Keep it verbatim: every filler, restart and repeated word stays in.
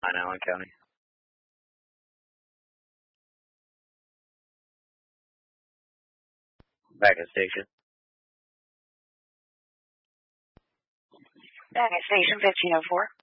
in Allen County. Back at station. Back at station fifteen oh four.